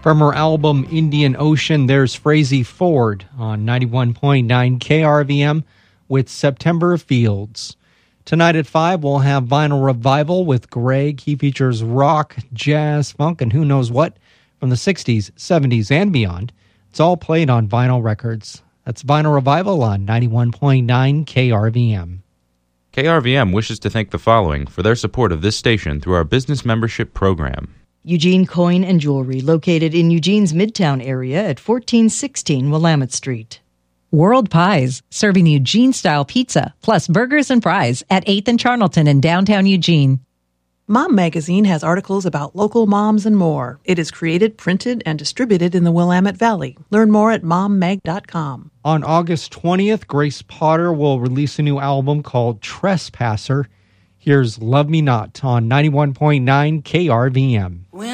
From her album Indian Ocean, there's Frazee Ford on 91.9 KRVM with September Fields. Tonight at 5, we'll have Vinyl Revival with Greg. He features rock, jazz, funk, and who knows what from the 60s, 70s, and beyond. It's all played on vinyl records. That's Vinyl Revival on 91.9 KRVM. KRVM wishes to thank the following for their support of this station through our business membership program. Eugene Coin and Jewelry, located in Eugene's Midtown area at 1416 Willamette Street. World Pies, serving Eugene-style pizza, plus burgers and fries at 8th and Charnelton in downtown Eugene. Mom Magazine has articles about local moms and more. It is created, printed, and distributed in the Willamette Valley. Learn more at mommag.com. On August 20th, Grace Potter will release a new album called Trespasser. Here's Love Me Not on 91.9 KRVM.